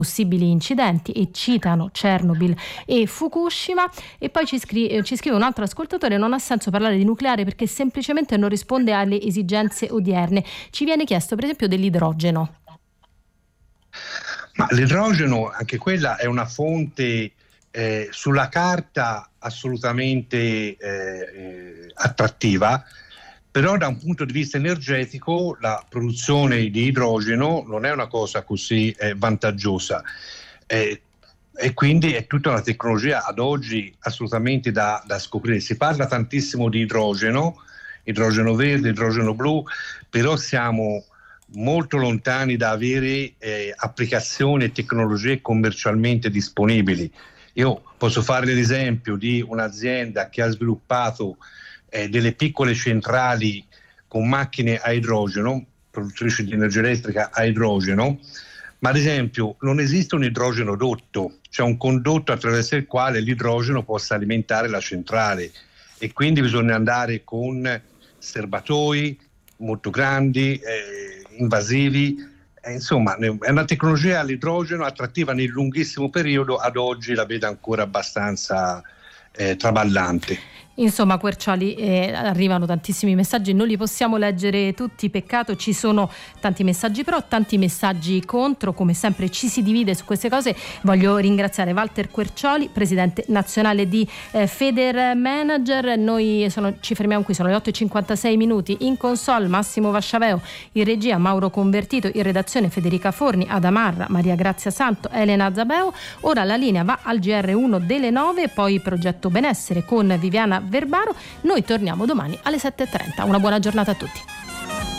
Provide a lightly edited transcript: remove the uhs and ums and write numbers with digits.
possibili incidenti e citano Chernobyl e Fukushima. E poi ci scrive un altro ascoltatore: non ha senso parlare di nucleare perché semplicemente non risponde alle esigenze odierne. Ci viene chiesto per esempio dell'idrogeno. Ma l'idrogeno, anche quella è una fonte sulla carta assolutamente attrattiva, però da un punto di vista energetico la produzione di idrogeno non è una cosa così vantaggiosa, e quindi è tutta una tecnologia ad oggi assolutamente da scoprire. Si parla tantissimo di idrogeno verde, idrogeno blu, però siamo molto lontani da avere applicazioni e tecnologie commercialmente disponibili. Io posso fare l'esempio di un'azienda che ha sviluppato delle piccole centrali con macchine a idrogeno, produttrici di energia elettrica a idrogeno, ma ad esempio non esiste un idrogenodotto, c'è un condotto attraverso il quale l'idrogeno possa alimentare la centrale, e quindi bisogna andare con serbatoi molto grandi, invasivi, insomma è una tecnologia all'idrogeno attrattiva nel lunghissimo periodo, ad oggi la vedo ancora abbastanza traballante. Insomma, Quercioli, arrivano tantissimi messaggi, non li possiamo leggere tutti, peccato. Ci sono tanti messaggi pro, tanti messaggi contro, come sempre ci si divide su queste cose. Voglio ringraziare Walter Quercioli, presidente nazionale di Federmanager. Noi ci fermiamo qui, sono le 8:56 minuti. In console Massimo Vasciaveo, in regia Mauro Convertito, in redazione Federica Forni, Adamarra, Maria Grazia Santo, Elena Zabeo. Ora la linea va al GR1 delle 9, poi Progetto Benessere con Viviana Verbaro. Noi torniamo domani alle 7:30. Una buona giornata a tutti.